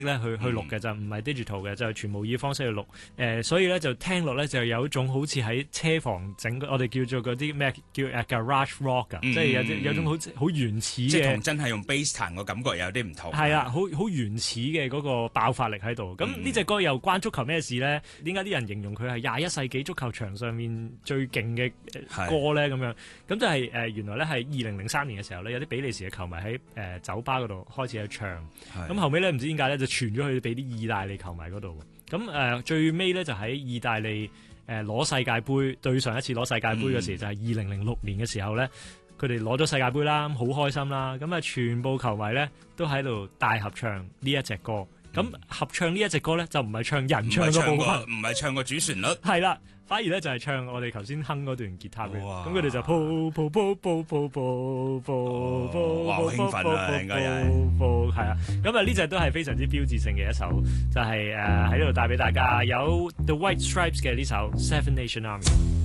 咧去錄嘅，就唔係 digital 嘅，就係全模擬方式去錄。所以咧就聽落咧就有一種好似喺車房整，我哋叫做嗰啲咩叫 garage rock 啊，即係有種好原始嘅， 即係同真係用 bass 彈個感覺有啲唔同。 係啊，好原始嘅嗰個爆發力喺度。咁呢隻歌又關足球咩事咧？點解啲人形容佢係21世紀足球場上面最勁嘅歌咧？咁樣咁就係原來咧係2003年嘅時候咧，有啲比利時嘅球迷喺酒吧嗰度開始去唱，咁後尾咧唔知點解咧就傳咗去俾啲意大利球迷嗰度。咁最尾咧就喺意大利攞世界盃，對上一次攞世界盃嘅時就係2006年嘅時候咧，佢哋攞咗世界盃啦，好開心啦。咁啊全部球迷咧都喺度大合唱呢一隻歌。咁合唱呢一隻歌咧就唔係唱人唱嘅部分， 唔係唱個主旋律， 係啦，反而咧就係唱我哋頭先哼嗰段吉他嘅。咁佢哋就噗噗噗噗噗噗噗噗， 哇好興奮啊，應該係啊。咁啊呢隻都係非常之標誌性嘅一首，就係喺呢度帶俾大家有 The White Stripes 嘅呢首 Seven Nation Army。